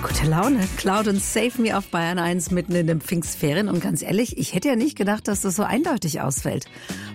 Gute Laune. Cloud und Save Me auf Bayern 1 mitten in den Pfingstferien. Und ganz ehrlich, ich hätte ja nicht gedacht, dass das so eindeutig ausfällt.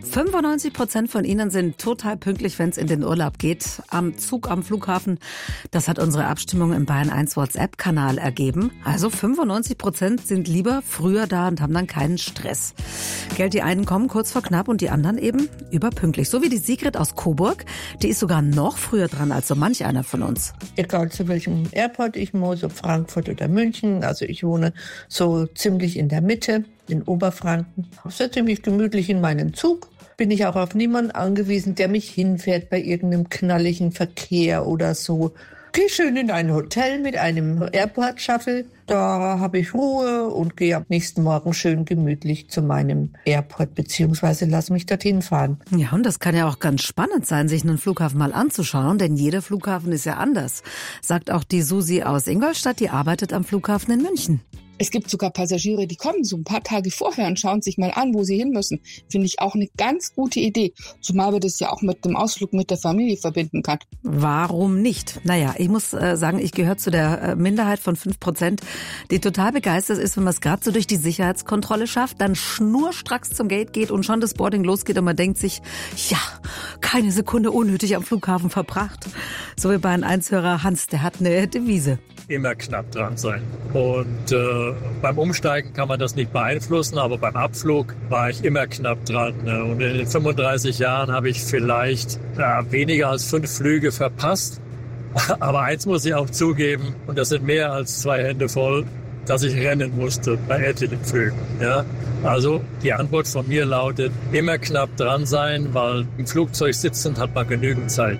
95% von Ihnen sind total pünktlich, wenn es in den Urlaub geht. Am Zug, am Flughafen. Das hat unsere Abstimmung im Bayern 1 WhatsApp-Kanal ergeben. Also 95% sind lieber früher da und haben dann keinen Stress. Gell, die einen kommen kurz vor knapp und die anderen eben überpünktlich. So wie die Sigrid aus Coburg. Die ist sogar noch früher dran als so manch einer von uns. Egal zu welchem Airport ich muss, ob Frankfurt oder München. Also ich wohne so ziemlich in der Mitte, in Oberfranken. Sehr ziemlich gemütlich in meinen Zug. Bin ich auch auf niemanden angewiesen, der mich hinfährt bei irgendeinem knalligen Verkehr oder so. Gehe schön in ein Hotel mit einem Airport-Shuttle. Da habe ich Ruhe und gehe am nächsten Morgen schön gemütlich zu meinem Airport, beziehungsweise lass mich dorthin fahren. Ja, und das kann ja auch ganz spannend sein, sich einen Flughafen mal anzuschauen, denn jeder Flughafen ist ja anders. Sagt auch die Susi aus Ingolstadt, die arbeitet am Flughafen in München. Es gibt sogar Passagiere, die kommen so ein paar Tage vorher und schauen sich mal an, wo sie hin müssen. Finde ich auch eine ganz gute Idee. Zumal wir das ja auch mit dem Ausflug mit der Familie verbinden kann. Warum nicht? Naja, ich muss sagen, ich gehöre zu der Minderheit von 5%, die total begeistert ist, wenn man es gerade so durch die Sicherheitskontrolle schafft, dann schnurstracks zum Gate geht und schon das Boarding losgeht und man denkt sich, ja, keine Sekunde unnötig am Flughafen verbracht. So wie Bayern 1-Hörer Hans, der hat eine Devise. Immer knapp dran sein. Und beim Umsteigen kann man das nicht beeinflussen, aber beim Abflug war ich immer knapp dran. Ne? Und in den 35 Jahren habe ich vielleicht weniger als 5 Flüge verpasst. Aber eins muss ich auch zugeben, und das sind mehr als 2 Hände voll, dass ich rennen musste bei etlichen Flügen. Ja? Also die Antwort von mir lautet, immer knapp dran sein, weil im Flugzeug sitzend hat man genügend Zeit.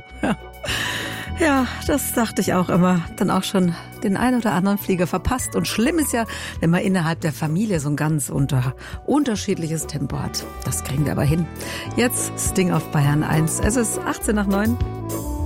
Ja, das dachte ich auch immer. Dann auch schon den ein oder anderen Flieger verpasst. Und schlimm ist ja, wenn man innerhalb der Familie so ein ganz unterschiedliches Tempo hat. Das kriegen wir aber hin. Jetzt Sting auf Bayern 1. Es ist 8:18.